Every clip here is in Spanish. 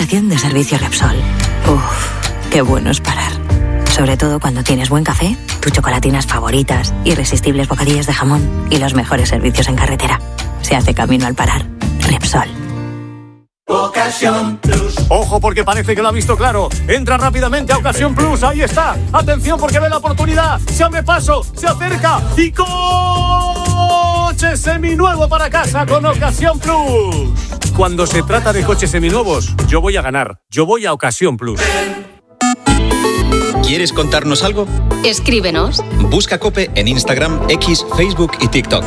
estación de servicio Repsol. Uf, qué bueno es parar. Sobre todo cuando tienes buen café, tus chocolatinas favoritas, irresistibles bocadillas de jamón y los mejores servicios en carretera. Se hace camino al parar. Repsol. Ocasión Plus. Ojo, porque parece que lo ha visto claro. Entra rápidamente a Ocasión Plus. Ahí está. Atención, porque ve la oportunidad. Se abre paso, se acerca y coche seminuevo para casa con Ocasión Plus. Cuando se trata de coches seminuevos, yo voy a ganar. Yo voy a Ocasión Plus. ¿Quieres contarnos algo? Escríbenos. Busca COPE en Instagram, X, Facebook y TikTok.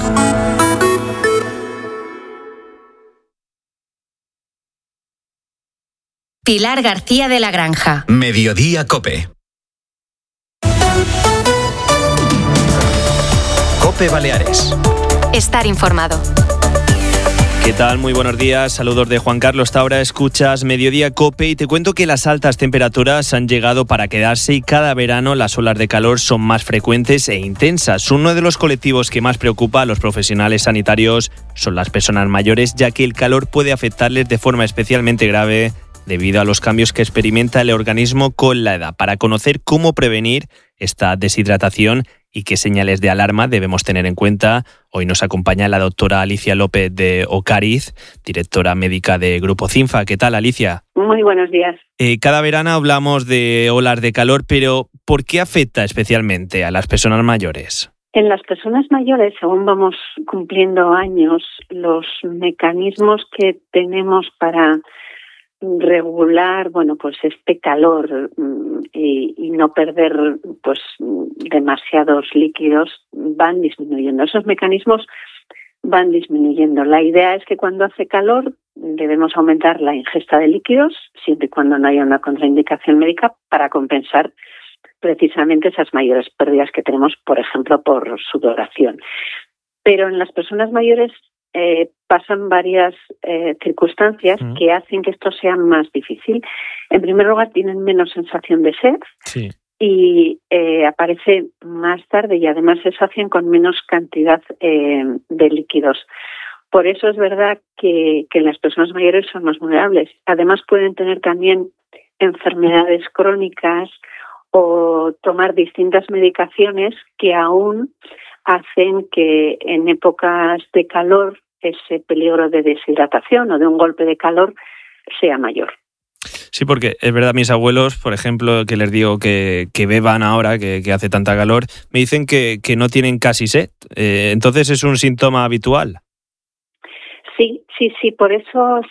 Pilar García de la Granja. Mediodía COPE. COPE Baleares. Estar informado. ¿Qué tal? Muy buenos días. Saludos de Juan Carlos. Hasta ahora escuchas Mediodía COPE y te cuento que las altas temperaturas han llegado para quedarse y cada verano las olas de calor son más frecuentes e intensas. Uno de los colectivos que más preocupa a los profesionales sanitarios son las personas mayores, ya que el calor puede afectarles de forma especialmente grave debido a los cambios que experimenta el organismo con la edad. Para conocer cómo prevenir esta deshidratación y qué señales de alarma debemos tener en cuenta, hoy nos acompaña la doctora Alicia López de Ocariz, directora médica de Grupo CINFA. ¿Qué tal, Alicia? Muy buenos días. Cada verano hablamos de olas de calor, pero ¿por qué afecta especialmente a las personas mayores? En las personas mayores, según vamos cumpliendo años, los mecanismos que tenemos para regular, pues este calor y no perder demasiados líquidos van disminuyendo. Esos mecanismos van disminuyendo. La idea es que cuando hace calor debemos aumentar la ingesta de líquidos, siempre y cuando no haya una contraindicación médica, para compensar precisamente esas mayores pérdidas que tenemos, por ejemplo, por sudoración. Pero en las personas mayores pasan varias circunstancias que hacen que esto sea más difícil. En primer lugar, tienen menos sensación de sed. Sí. Y aparece más tarde y además se sacian con menos cantidad de líquidos. Por eso es verdad que las personas mayores son más vulnerables. Además pueden tener también enfermedades crónicas o tomar distintas medicaciones que aún hacen que en épocas de calor ese peligro de deshidratación o de un golpe de calor sea mayor. Sí, porque es verdad, mis abuelos, por ejemplo, que les digo que beban ahora, que hace tanta calor, me dicen que no tienen casi sed. Entonces, ¿es un síntoma habitual? Sí. Por eso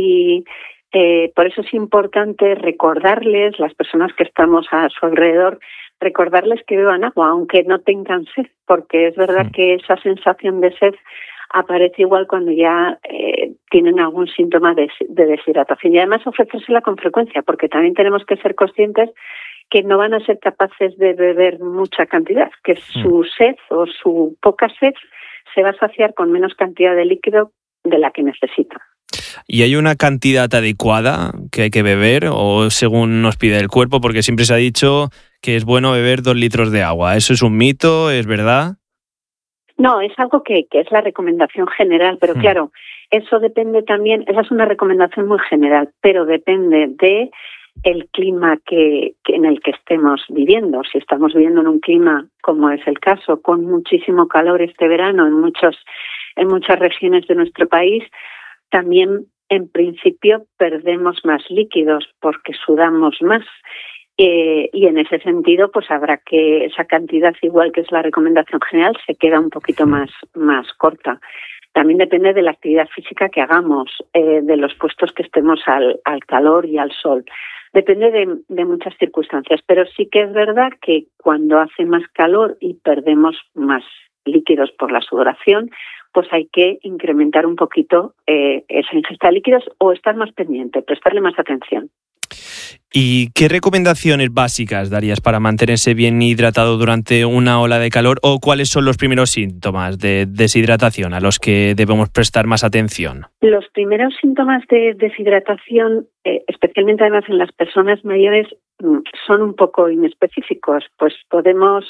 es importante recordarles, las personas que estamos a su alrededor, recordarles que beban agua, aunque no tengan sed, porque es verdad que esa sensación de sed aparece igual cuando ya tienen algún síntoma de deshidratación. Y además ofrecérsela con frecuencia, porque también tenemos que ser conscientes que no van a ser capaces de beber mucha cantidad, que su sed o su poca sed se va a saciar con menos cantidad de líquido de la que necesitan. ¿Y hay una cantidad adecuada que hay que beber o según nos pide el cuerpo? Porque siempre se ha dicho que es bueno beber 2 litros de agua. ¿Eso es un mito? ¿Es verdad? No, es algo que es la recomendación general, pero claro, eso depende también, esa es una recomendación muy general, pero depende de el clima en el que estemos viviendo. Si estamos viviendo en un clima, como es el caso, con muchísimo calor este verano en muchas regiones de nuestro país, también en principio perdemos más líquidos porque sudamos más. Y en ese sentido, pues habrá que esa cantidad, igual que es la recomendación general, se queda un poquito más corta. También depende de la actividad física que hagamos, de los puestos que estemos al calor y al sol. Depende de muchas circunstancias, pero sí que es verdad que cuando hace más calor y perdemos más líquidos por la sudoración, pues hay que incrementar un poquito esa ingesta de líquidos o estar más pendiente, prestarle más atención. ¿Y qué recomendaciones básicas darías para mantenerse bien hidratado durante una ola de calor o cuáles son los primeros síntomas de deshidratación a los que debemos prestar más atención? Los primeros síntomas de deshidratación, especialmente además en las personas mayores, son un poco inespecíficos. Pues podemos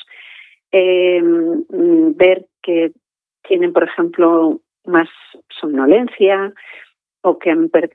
ver que tienen, por ejemplo, más somnolencia o que